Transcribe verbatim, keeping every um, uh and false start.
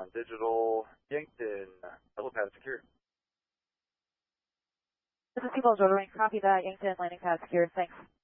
on digital. Yankton, helipad secure. This is Seagull Rotary. Copy that. Yankton landing pad secure. Thanks.